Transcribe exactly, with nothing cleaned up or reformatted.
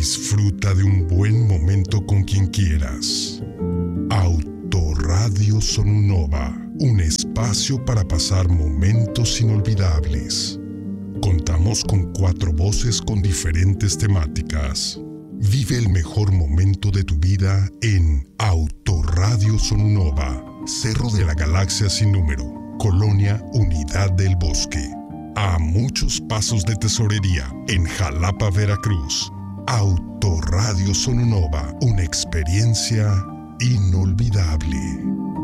Disfruta de un buen momento con quien quieras. Autoradio Sonunova, un espacio para pasar momentos inolvidables. Contamos con cuatro voces con diferentes temáticas. Vive el mejor momento de tu vida en Autoradio Sonunova, Cerro de la Galaxia sin número, Colonia Unidad del Bosque. A muchos pasos de Tesorería, en Jalapa, Veracruz. Autoradio Sonunova, una experiencia inolvidable.